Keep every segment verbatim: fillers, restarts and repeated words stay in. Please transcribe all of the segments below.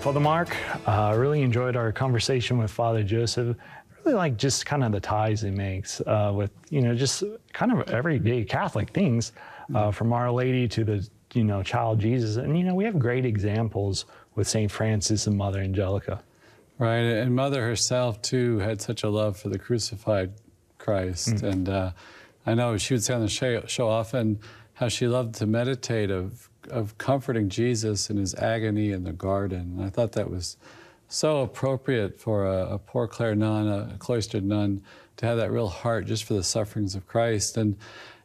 Father Mark, I uh, really enjoyed our conversation with Father Joseph. I really like just kind of the ties he makes uh, with, you know, just kind of everyday Catholic things, uh, from Our Lady to the, you know, child Jesus. And, you know, we have great examples with Saint Francis and Mother Angelica. Right, and Mother herself, too, had such a love for the crucified Christ. Mm. And uh, I know she would say on the show, show often how she loved to meditate of of comforting Jesus in his agony in the garden. And I thought that was so appropriate for a, a poor Clare nun, a cloistered nun, to have that real heart just for the sufferings of Christ. And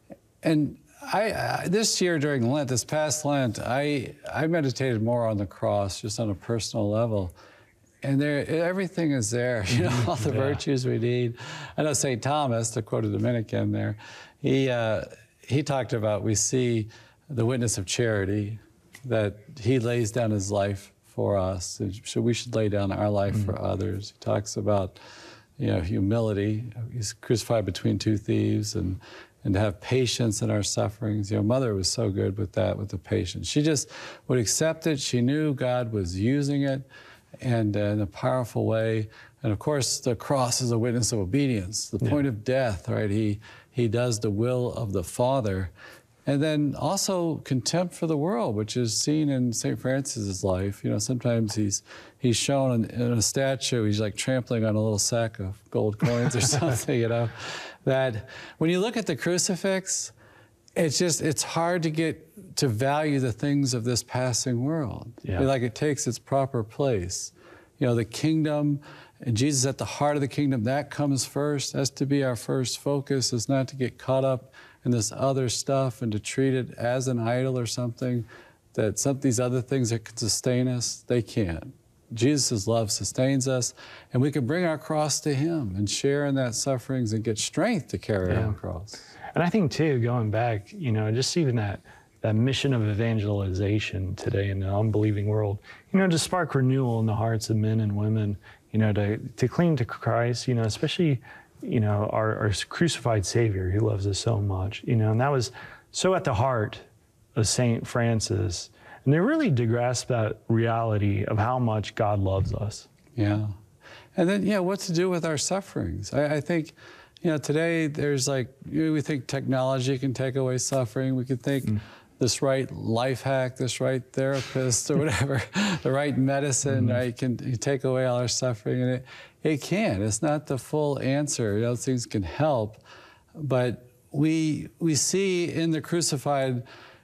and I, I this year during Lent, this past Lent, I I meditated more on the cross, just on a personal level. And there, everything is there, you know, all the yeah. virtues we need. I know Saint Thomas, to quote a Dominican there, he uh, he talked about, we see the witness of charity, that he lays down his life for us. So we should lay down our life mm-hmm. for others. He talks about, you know, humility. He's crucified between two thieves, and and to have patience in our sufferings. You know, Mother was so good with that, with the patience. She just would accept it. She knew God was using it, and uh, in a powerful way. And of course, the cross is a witness of obedience, the yeah. point of death, right? He he does the will of the Father. And then also contempt for the world, which is seen in Saint Francis's life. You know, sometimes he's he's shown in, in a statue, he's like trampling on a little sack of gold coins or something, you know. That when you look at the crucifix, it's just, it's hard to get to value the things of this passing world. Yeah. Like it takes its proper place. You know, the kingdom, and Jesus at the heart of the kingdom, that comes first. That's to be our first focus, is not to get caught up in this other stuff and to treat it as an idol or something, that some of these other things that can sustain us, they can't. Jesus' love sustains us, and we can bring our cross to him and share in that sufferings and get strength to carry yeah. our cross. And I think, too, going back, you know, just even that, that mission of evangelization today in the unbelieving world, you know, to spark renewal in the hearts of men and women, you know, to, to cling to Christ, you know, especially, you know, our, our crucified Savior who loves us so much, you know, and that was so at the heart of Saint Francis. And they really did grasp that reality of how much God loves us. Yeah. And then, yeah, what to do with our sufferings. I, I think, you know, today there's like, you know, we think technology can take away suffering. We could think mm. this right life hack, this right therapist or whatever, the right medicine, mm-hmm. right, can take away all our suffering. And it, it can. It's not the full answer. You know, those things can help. But we, we see in the crucified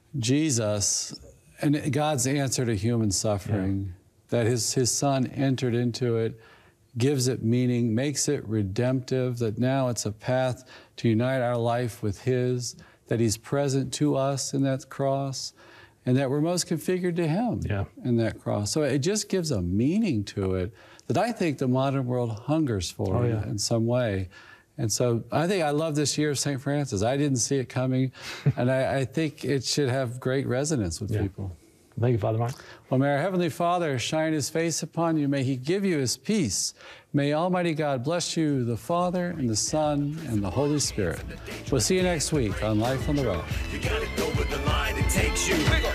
Jesus and God's answer to human suffering, yeah. that his, his Son entered into it, gives it meaning, makes it redemptive, that now it's a path to unite our life with his, that he's present to us in that cross, and that we're most configured to him yeah. in that cross. So it just gives a meaning to it that I think the modern world hungers for oh, yeah. in some way. And so I think I love this year of Saint Francis. I didn't see it coming, and I, I think it should have great resonance with yeah. people. Thank you, Father Mark. Well, may our Heavenly Father shine his face upon you. May he give you his peace. May Almighty God bless you, the Father, and the Son, and the Holy Spirit. We'll see you next week on Life on the Road. You gotta go where the line it takes you.